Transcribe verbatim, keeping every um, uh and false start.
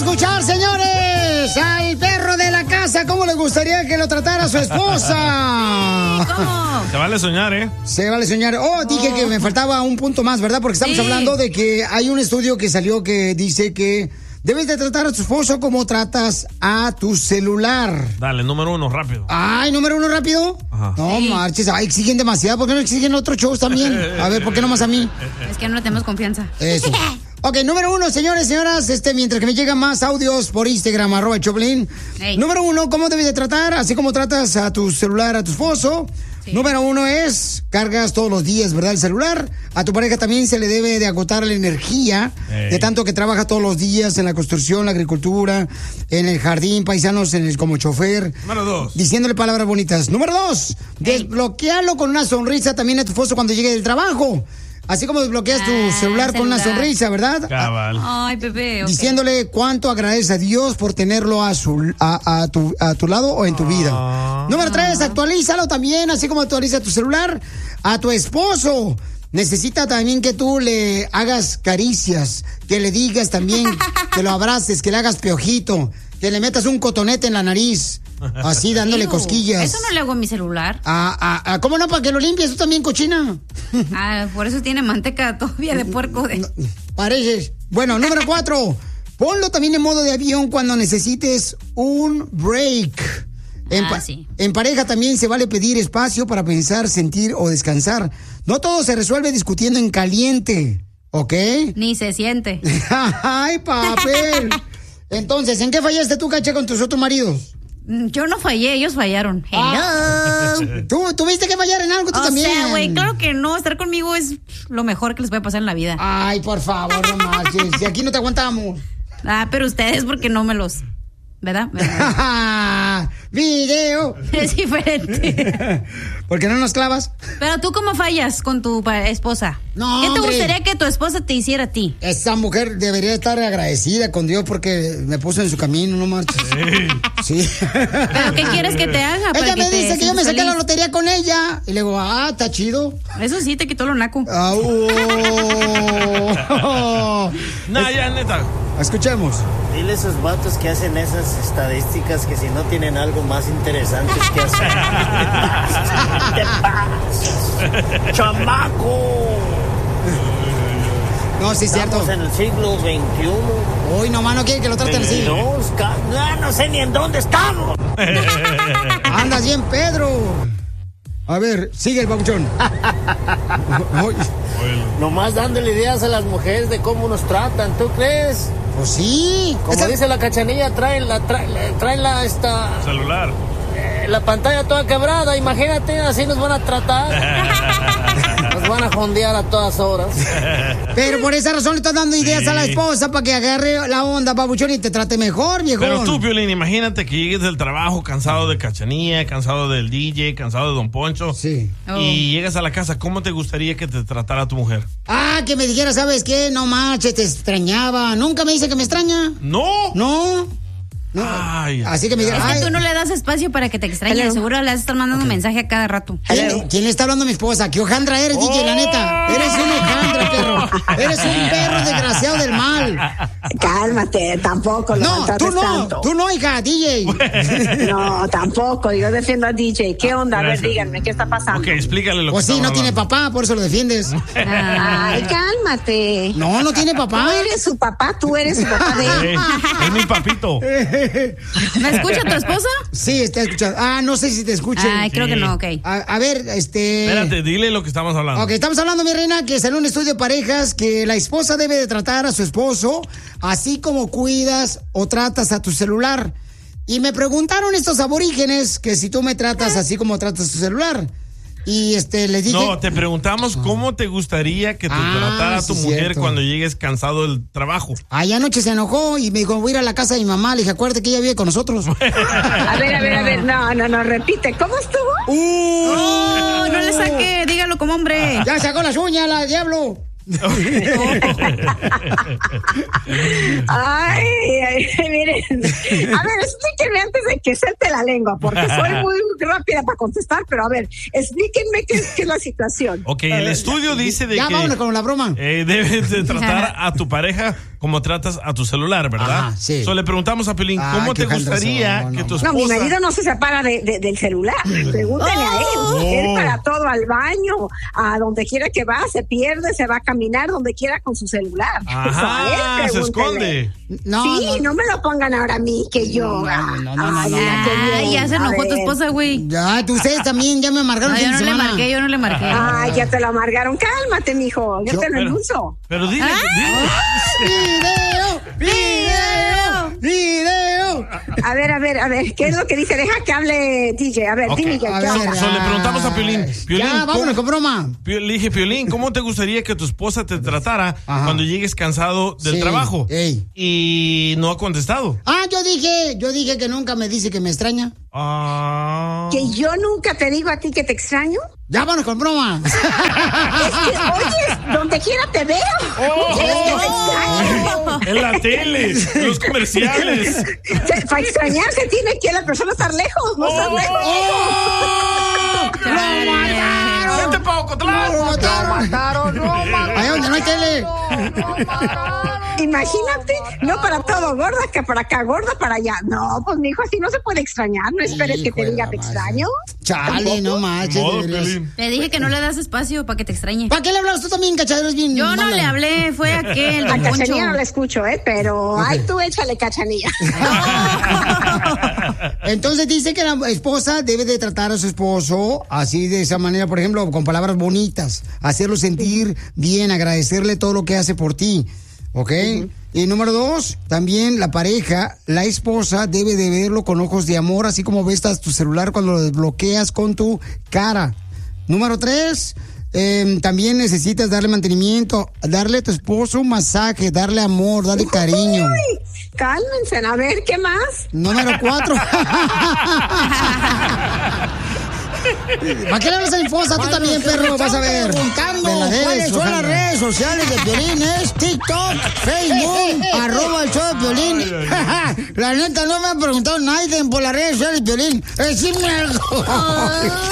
escuchar, señores, al perro de la casa. ¿Cómo le gustaría que lo tratara su esposa? ¿Cómo? Se vale soñar, ¿eh? Se vale soñar. Oh, dije que me faltaba un punto más, ¿verdad? Porque estamos Sí. hablando de que hay un estudio que salió que dice que debes de tratar a tu esposo como tratas a tu celular. Dale, número uno, rápido. Ay, número uno rápido. Ajá. No Sí. marches, ay, exigen demasiado. ¿Por qué no exigen otros shows también? A ver, ¿por qué no más a mí? Es que no le tenemos confianza. Eso. Ok, número uno, señores, señoras, este, mientras que me llegan más audios por Instagram, arroba el Choplin. Ey. Número uno, ¿cómo debes de tratar? Así como tratas a tu celular, a tu esposo. Sí. Número uno es, cargas todos los días, ¿verdad? El celular. A tu pareja también se le debe de agotar la energía, Ey. de tanto que trabaja todos los días en la construcción, la agricultura, en el jardín, paisanos, en el, como chofer. Número dos. Diciéndole palabras bonitas. Número dos, desbloquealo con una sonrisa también a tu esposo cuando llegue del trabajo. Así como desbloqueas tu Ah, celular con una celular. sonrisa, ¿verdad? Cabal. Ay, Pepe. ok. Diciéndole cuánto agradeces a Dios por tenerlo a su a, a tu, a tu lado o en tu vida. Ah. Número tres, actualízalo también, así como actualiza tu celular. A tu esposo necesita también que tú le hagas caricias, que le digas también, que lo abraces, que le hagas piojito, que le metas un cotonete en la nariz, así dándole Iu, cosquillas. Eso no le hago a mi celular. Ah, ah, ah, ¿cómo no? Para que lo limpies tú también, cochina. Ah, por eso tiene manteca todavía de puerco. De... Pareces. Bueno, número cuatro. Ponlo también en modo de avión cuando necesites un break. En, Ah, pa- sí. en pareja también se vale pedir espacio para pensar, sentir o descansar. No todo se resuelve discutiendo en caliente, ¿ok? Ni se siente. ¡Ay, papel! Entonces, ¿en qué fallaste tú, Cacha, con tus otros maridos? Mm, Yo no fallé, ellos fallaron. Hello. Ah, ¿Tú tuviste que fallar en algo tú o también? sea, güey, claro que no. Estar conmigo es lo mejor que les puede pasar en la vida. Ay, por favor, no marches. Si aquí no te aguantamos. Ah, pero ustedes porque no me los... ¿Verdad? ¿Verdad? ¡Video! Es diferente. ¿Por qué no nos clavas? Pero tú, ¿cómo fallas con tu pa- esposa? No, ¿Qué te hombre. gustaría que tu esposa te hiciera a ti? Esa mujer debería estar agradecida con Dios porque me puso en su camino, no marches. Sí. ¿Pero qué quieres que te haga? para Ella me te dice que yo me sientas saqué la feliz? lotería con ella. Y le digo, ah, está chido. Eso sí, te quitó lo naco. Ah, oh. Nah, ya, neta. Escuchemos. Dile a esos vatos que hacen esas estadísticas que si no tienen algo más interesante que hacer. ¿Qué te pasa? ¡Chamaco! No, sí es cierto. Estamos en el siglo veintiuno. Uy, nomás no quiere que lo traten así. veintidós, ca- no, no sé ni en dónde estamos. Andas bien, Pedro. A ver, sigue el babuchón. Uy, Nomás dándole ideas a las mujeres de cómo nos tratan, ¿tú crees? pues sí. Como Esa- dice la Cachanilla, traen la, traen, traen la, esta, Celular. eh, la pantalla toda quebrada, imagínate, así nos van a tratar. Nos van a jondear a todas horas. Pero por esa razón le estás dando ideas Sí. a la esposa para que agarre la onda, babuchón, y te trate mejor, viejo. Pero tú, Piolín, imagínate que llegues del trabajo cansado de Cachanía, cansado del D J, cansado de Don Poncho. Sí. Oh. Y llegas a la casa, ¿cómo te gustaría que te tratara tu mujer? Ah, que me dijera, ¿sabes qué? No manches, te extrañaba. Nunca me dice que me extraña. ¡No! No. No. Ay, Así que me Es dijera, que ay, tú no le das espacio para que te extrañe. Hello. Seguro le has estar mandando mensaje a cada rato. ¿quién, quién le está hablando a mi esposa? ¿Qué hojandra eres, D J, la neta? Eres un hojandra, perro. Eres un perro desgraciado del mal. Cálmate, tampoco lo No, maltrates tú no, tanto. tú no, hija, D J. No, tampoco. Yo defiendo a D J. ¿Qué onda? A ver, Gracias. díganme, ¿qué está pasando? Ok, explícale lo O que sí, no estamos tiene hablando. papá, por eso lo defiendes. Ay, cálmate. No, no tiene Tú papá. eres su papá, tú eres su papá de él. Eh, es mi papito. ¿Me escucha tu esposa? Sí, está escuchando. Ah, no sé si te escuchen. Ay, creo que no, ok. A, a ver, este... Espérate, dile lo que estamos hablando. Ok, estamos hablando, mi reina, que salió un estudio de parejas que la esposa debe de tratar a su esposo así como cuidas o tratas a tu celular. Y me preguntaron estos aborígenes que si tú me tratas así como tratas tu celular. Y este, les dije... No, te preguntamos cómo te gustaría que te Ah, tratara tu sí, mujer cierto. cuando llegues cansado del trabajo. Ay, anoche se enojó y me dijo, voy a ir a la casa de mi mamá. Le dije, acuérdate que ella vive con nosotros. A ver, a ver, a ver. No, no, no, repite. ¿Cómo estuvo? ¡Uh! Oh, no le saque, dígalo como hombre. Ya sacó las uñas, la diablo. Ay, ay, miren. A ver, explíquenme antes enriquecerte la lengua, porque soy muy rápida para contestar, pero a ver, explíquenme qué, qué es la situación. Ok, el estudio dice de ya, que... Ya, vámonos con la broma. Eh, debes de tratar a tu pareja como tratas a tu celular, ¿verdad? Ajá, sí. So, le preguntamos a Piolín, Ah, ¿cómo qué te gustaría razón, que no. tu esposa... No, mi marido no se separa de, de- del celular. Pregúntale a él. Oh. Él para todo, al baño, a donde quiera que va, se pierde, se va a caminar donde quiera con su celular. O sea, Ajá, él se pregúntele. esconde. No, sí, no. no. me lo pongan ahora a mí, que yo. No, no, no, no, no, Ay, no, mira, qué Ay, bien. ya se A enojó tu ver. esposa, güey. Ya, tú ustedes también ya me amargaron No, el yo fin no de le semana. marqué, yo no le marqué. Ay, ya te lo amargaron. Cálmate, mijo. Yo, Yo- te lo pero- endulzo. Pero dile, Ah. dile. ¡Video! ¡Video! ¡Video! A ver, a ver, a ver. ¿Qué es lo que dice? Deja que hable D J. A ver, Ok, dime ya. A ¿qué ver, onda? So, le preguntamos a Piolín. ay, Piolín, ya, vámonos ¿cómo- con broma. Pio- Le dije, Piolín, ¿cómo te gustaría que tu esposa te tratara Ajá. cuando llegues cansado del Sí, trabajo? ey. Y no ha contestado. Ah, yo dije, yo dije que nunca me dice que me extraña. Ah. ¿Que yo nunca te digo a ti que te extraño? Ya, vámonos con broma. Es que, oye, donde quiera te veo. Oh, ¿Quieres que te extrañe? En la tele, en los comerciales. Se- Para extrañarse tiene que la persona estar lejos, no estar lejos. ¡Oh! ¡Lo mataron! ¡Vete pa' Ocotlán! ¡Lo mataron! Allá donde no hay tele. Imagínate, no para todo, gorda, que para acá, gorda, para allá. No, pues mi hijo, así no se puede extrañar. No esperes que Hijo te de diga la te madre. extraño. Chale, no manches. Modo, de veras. Piolín. Te dije que no le das espacio para que te extrañe. ¿Para qué le hablas tú también, cachadero? Es bien Yo no mala. le hablé, fue aquel, A don Poncho. Cachanilla no la escucho, ¿eh? Pero, ay, tú échale Cachanilla. Entonces dice que la esposa debe de tratar a su esposo así de esa manera, por ejemplo, con palabras bonitas, hacerlo sentir bien, agradecerle todo lo que hace por ti, ¿ok? Y número dos, también la pareja, la esposa debe de verlo con ojos de amor, así como ves tu celular cuando lo desbloqueas con tu cara. Número tres, eh, también necesitas darle mantenimiento, darle a tu esposo un masaje, darle amor, darle cariño. Ay, cálmense, a ver, ¿qué más? Número cuatro. ¿Para qué le hablas a la esposa? Tú también, perro, vas a ver. Preguntando Me la debes, cuáles son las Susana. redes sociales de Piolín, es TikTok, Facebook, arroba el show de Piolín. La neta, no me han preguntado nadie por las redes sociales de Piolín. Decime algo.